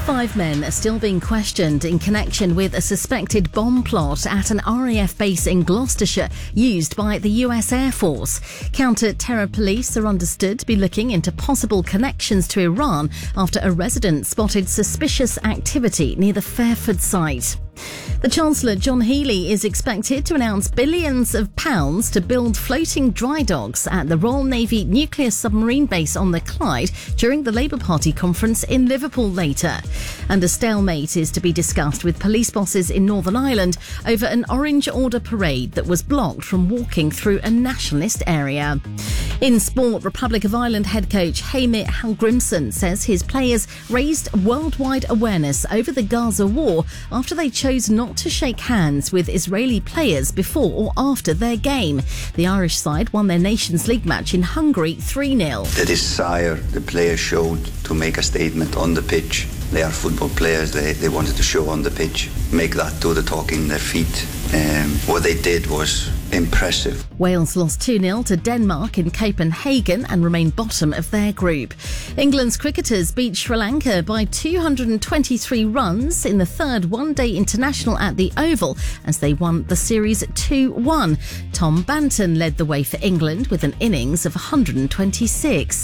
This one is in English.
5 men are still being questioned in connection with a suspected bomb plot at an RAF base in Gloucestershire used by the US Air Force. Counter-terror police are understood to be looking into possible connections to Iran after a resident spotted suspicious activity near the Fairford site. The Chancellor, John Healey, is expected to announce billions of pounds to build floating dry docks at the Royal Navy nuclear submarine base on the Clyde during the Labour Party conference in Liverpool later. And a stalemate is to be discussed with police bosses in Northern Ireland over an Orange Order parade that was blocked from walking through a nationalist area. In sport, Republic of Ireland head coach Heimir Hallgrímsson says his players raised worldwide awareness over the Gaza war after they chose not to shake hands with Israeli players before or after their game. The Irish side won their Nations League match in Hungary 3-0. The desire the players showed to make a statement on the pitch. They are football players. They wanted to show on the pitch, make that do the talking in their feet. What they did was impressive. Wales lost 2-0 to Denmark in Copenhagen and remain bottom of their group. England's cricketers beat Sri Lanka by 223 runs in the third one-day international at the Oval as they won the series 2-1. Tom Banton led the way for England with an innings of 126.